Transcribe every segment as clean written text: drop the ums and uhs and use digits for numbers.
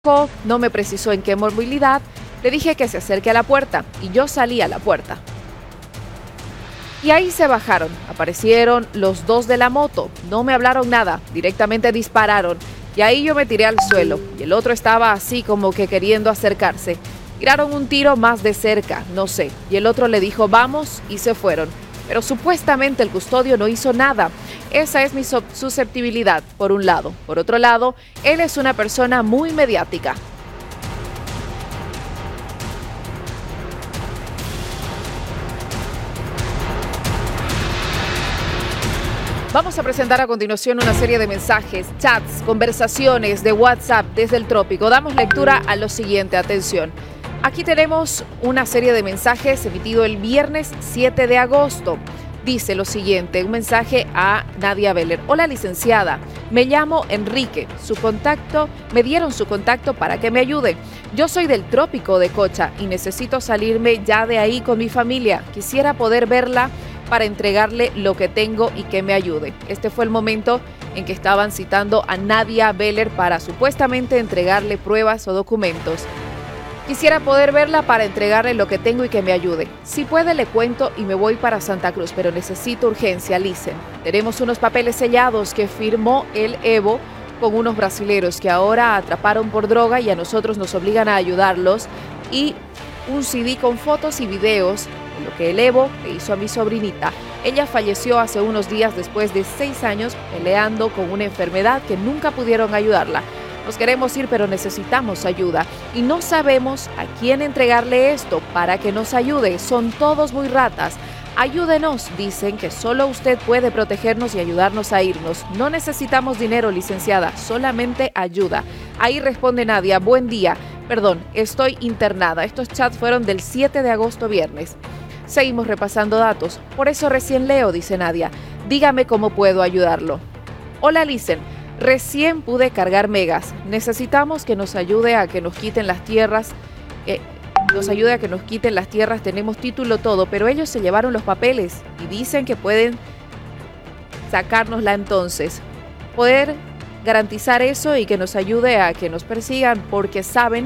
No me precisó en qué movilidad. Le dije que se acerque a la puerta y yo salí a la puerta. Y ahí se bajaron. Aparecieron los dos de la moto. No me hablaron nada. Directamente dispararon. Y ahí yo me tiré al suelo. Y el otro estaba así como que queriendo acercarse. Tiraron un tiro más de cerca, no sé. Y el otro le dijo vamos y se fueron. Pero supuestamente el custodio no hizo nada. Esa es mi susceptibilidad, por un lado. Por otro lado, él es una persona muy mediática. Vamos a presentar a continuación una serie de mensajes, chats, conversaciones de WhatsApp desde el trópico. Damos lectura a lo siguiente, atención. Aquí tenemos una serie de mensajes emitido el viernes 7 de agosto. Dice lo siguiente, un mensaje a Nadia Beller. Hola licenciada, me llamo Enrique. Me dieron su contacto para que me ayude. Yo soy del trópico de Cocha y necesito salirme ya de ahí con mi familia. Quisiera poder verla para entregarle lo que tengo y que me ayude. Este fue el momento en que estaban citando a Nadia Beller para supuestamente entregarle pruebas o documentos. Quisiera poder verla para entregarle lo que tengo y que me ayude. Si puede, le cuento y me voy para Santa Cruz, pero necesito urgencia, Licen. Tenemos unos papeles sellados que firmó el Evo con unos brasileros que ahora atraparon por droga y a nosotros nos obligan a ayudarlos. Y un CD con fotos y videos de lo que el Evo le hizo a mi sobrinita. Ella falleció hace unos días después de 6 años peleando con una enfermedad que nunca pudieron ayudarla. Nos queremos ir, pero necesitamos ayuda y no sabemos a quién entregarle esto para que nos ayude. Son todos muy ratas. Ayúdenos, dicen que solo usted puede protegernos y ayudarnos a irnos. No necesitamos dinero, licenciada, solamente ayuda. Ahí responde Nadia, buen día. Perdón, estoy internada. Estos chats fueron del 7 de agosto, viernes. Seguimos repasando datos. Por eso recién leo, dice Nadia. Dígame cómo puedo ayudarlo. Hola, Licen. Recién pude cargar megas. Necesitamos que nos ayude a que nos quiten las tierras. Tenemos título, todo, pero ellos se llevaron los papeles y dicen que pueden sacárnosla entonces. Poder garantizar eso y que nos ayude a que nos persigan porque saben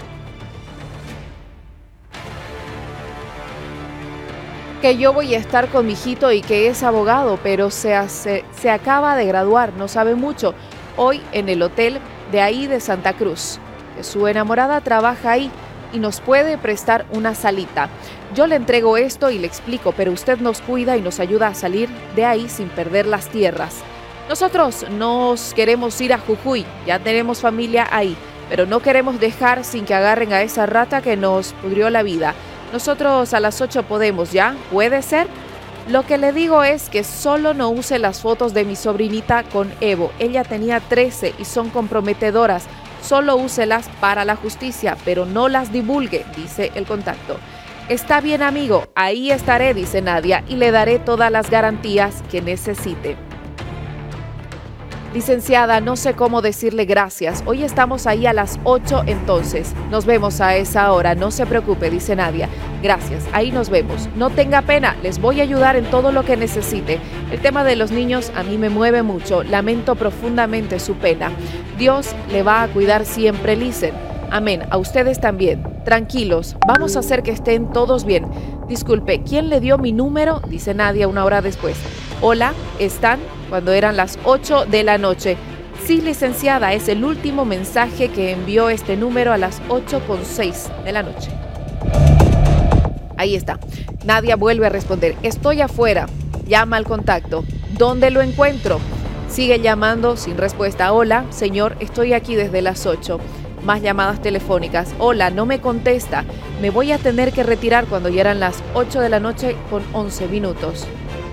que yo voy a estar con mi hijito y que es abogado, pero se acaba de graduar, no sabe mucho, hoy en el hotel de ahí de Santa Cruz. Que su enamorada trabaja ahí y nos puede prestar una salita. Yo le entrego esto y le explico, pero usted nos cuida y nos ayuda a salir de ahí sin perder las tierras. Nosotros nos queremos ir a Jujuy, ya tenemos familia ahí, pero no queremos dejar sin que agarren a esa rata que nos pudrió la vida. Nosotros a las 8 podemos, ¿ya? ¿Puede ser? Lo que le digo es que solo no use las fotos de mi sobrinita con Evo. Ella tenía 13 y son comprometedoras. Solo úselas para la justicia, pero no las divulgue, dice el contacto. Está bien, amigo, ahí estaré, dice Nadia, y le daré todas las garantías que necesite. Licenciada, no sé cómo decirle gracias. Hoy estamos ahí a las 8 entonces. Nos vemos a esa hora, no se preocupe, dice Nadia. Gracias, ahí nos vemos. No tenga pena, les voy a ayudar en todo lo que necesite. El tema de los niños a mí me mueve mucho. Lamento profundamente su pena. Dios le va a cuidar siempre, Licen. Amén, a ustedes también. Tranquilos, vamos a hacer que estén todos bien. Disculpe, ¿quién le dio mi número? Dice Nadia una hora después. Hola, ¿están? Cuando eran las 8 de la noche. Sí, licenciada, es el último mensaje que envió este número a las 8:06 de la noche. Ahí está. Nadia vuelve a responder. Estoy afuera. Llama al contacto. ¿Dónde lo encuentro? Sigue llamando sin respuesta. Hola, señor, estoy aquí desde las 8. Más llamadas telefónicas. Hola, no me contesta. Me voy a tener que retirar cuando ya eran las 8 de la noche con 11 minutos.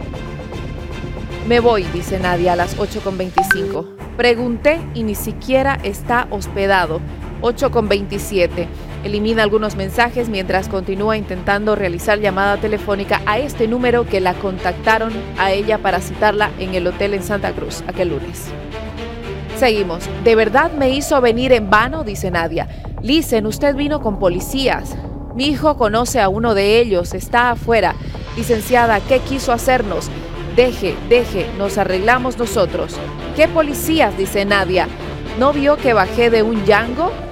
Me voy, dice Nadia a las 8:25. Pregunté y ni siquiera está hospedado. 8:27. Elimina algunos mensajes mientras continúa intentando realizar llamada telefónica a este número que la contactaron a ella para citarla en el hotel en Santa Cruz aquel lunes. Seguimos. ¿De verdad me hizo venir en vano? Dice Nadia. Licen, usted vino con policías. Mi hijo conoce a uno de ellos, está afuera. Licenciada, ¿qué quiso hacernos? Deje, nos arreglamos nosotros. ¿Qué policías? Dice Nadia. ¿No vio que bajé de un Yango?